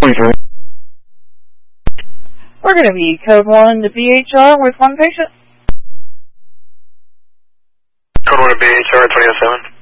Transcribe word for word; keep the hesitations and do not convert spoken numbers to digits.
We're going to be code one to B H R with one patient. Code one to B H R, twenty oh seven.